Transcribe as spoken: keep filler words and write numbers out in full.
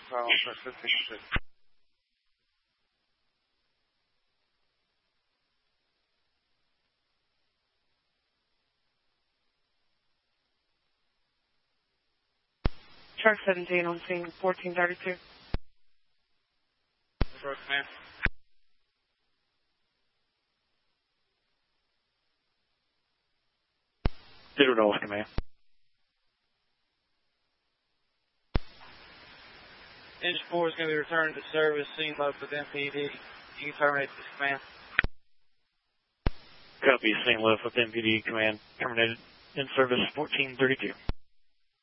Silent Shark seven sixty-six. Shark seventeen on scene, fourteen thirty-two. Approach, man. Zero North Command. Engine four is going to be returned to service, scene load with M P D. You can terminate this command. Copy, scene load with M P D command terminated in service fourteen thirty-two.